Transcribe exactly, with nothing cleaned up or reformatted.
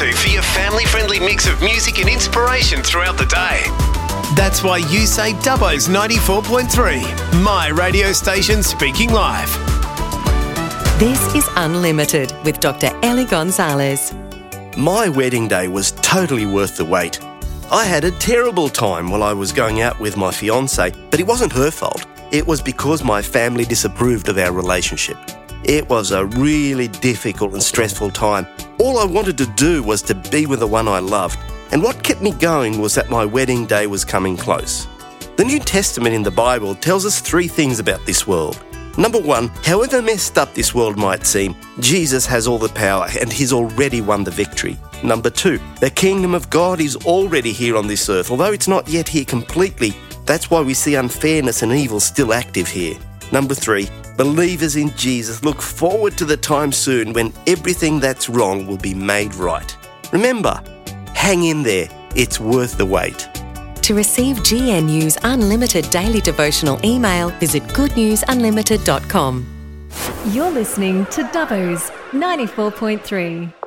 to for your family-friendly mix of music and inspiration throughout the day. That's why you say Dubbo's ninety-four point three, my radio station speaking live. This is Unlimited with Doctor Ellie Gonzalez. My wedding day was totally worth the wait. I had a terrible time while I was going out with my fiancée, but it wasn't her fault. It was because my family disapproved of our relationship. It was a really difficult and stressful time. All I wanted to do was to be with the one I loved, and what kept me going was that my wedding day was coming close. The New Testament in the Bible tells us three things about this world. Number one, however messed up this world might seem, Jesus has all the power and he's already won the victory. Number two, the kingdom of God is already here on this earth, although it's not yet here completely. That's why we see unfairness and evil still active here. Number three, believers in Jesus look forward to the time soon when everything that's wrong will be made right. Remember, hang in there. It's worth the wait. To receive G N U's unlimited daily devotional email, visit good news unlimited dot com. You're listening to Dubbo's ninety-four point three.